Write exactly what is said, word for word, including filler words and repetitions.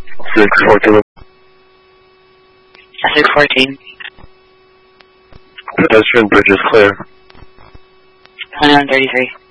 six fourteen. six fourteen. Pedestrian bridge is clear. twenty-one thirty-three.